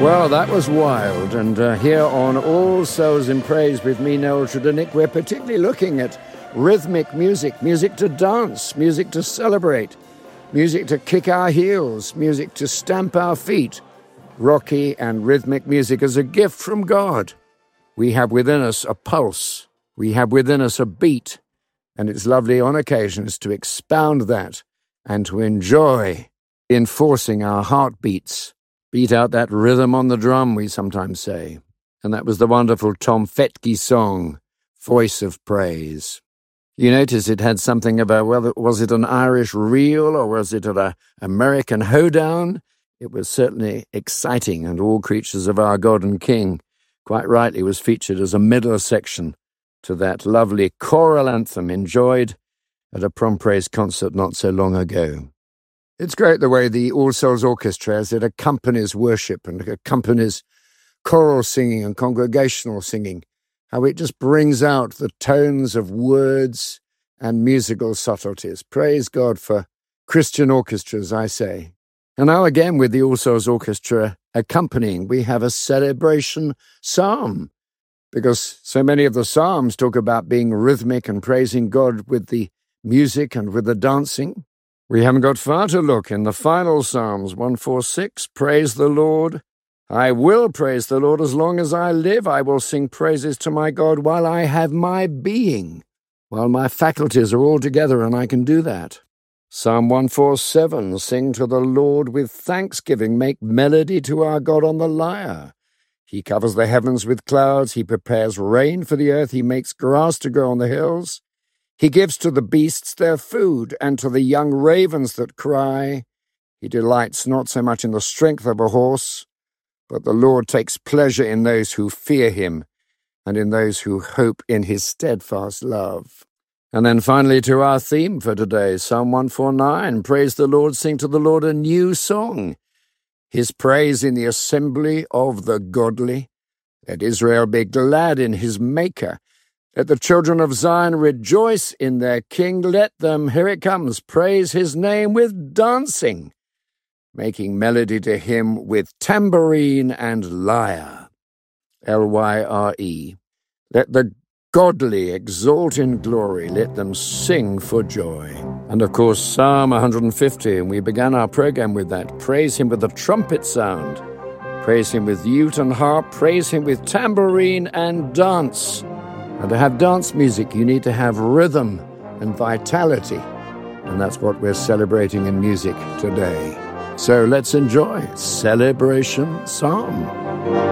Well, that was wild, and here on All Souls in Praise with me, Noel Tredinnick, we're particularly looking at rhythmic music, music to dance, music to celebrate, music to kick our heels, music to stamp our feet. Rocky and rhythmic music is a gift from God. We have within us a pulse, we have within us a beat, and it's lovely on occasions to expound that and to enjoy enforcing our heartbeats. Beat out that rhythm on the drum, we sometimes say. And that was the wonderful Tom Fetke song, Voice of Praise. You notice it had something about, well, was it an Irish reel or was it an American hoedown? It was certainly exciting, and All Creatures of Our God and King, quite rightly, was featured as a middle section to that lovely choral anthem enjoyed at a prom praise concert not so long ago. It's great the way the All Souls Orchestra, as it accompanies worship and accompanies choral singing and congregational singing, how it just brings out the tones of words and musical subtleties. Praise God for Christian orchestras, I say. And now again with the All Souls Orchestra accompanying, we have a celebration psalm, because so many of the psalms talk about being rhythmic and praising God with the music and with the dancing. We haven't got far to look in the final Psalms, 146, praise the Lord. I will praise the Lord as long as I live. I will sing praises to my God while I have my being, while my faculties are all together, and I can do that. Psalm 147, sing to the Lord with thanksgiving, make melody to our God on the lyre. He covers the heavens with clouds, he prepares rain for the earth, he makes grass to grow on the hills. He gives to the beasts their food, and to the young ravens that cry. He delights not so much in the strength of a horse, but the Lord takes pleasure in those who fear him, and in those who hope in his steadfast love. And then finally to our theme for today, Psalm 149, praise the Lord, sing to the Lord a new song. His praise in the assembly of the godly. Let Israel be glad in his Maker. Let the children of Zion rejoice in their King. Let them, here it comes, praise his name with dancing, making melody to him with tambourine and lyre. Lyre. Let the godly exalt in glory. Let them sing for joy. And of course, Psalm 150, and we began our program with that. Praise him with the trumpet sound. Praise him with lute and harp. Praise him with tambourine and dance. And to have dance music, you need to have rhythm and vitality. And that's what we're celebrating in music today. So let's enjoy Celebration Psalm.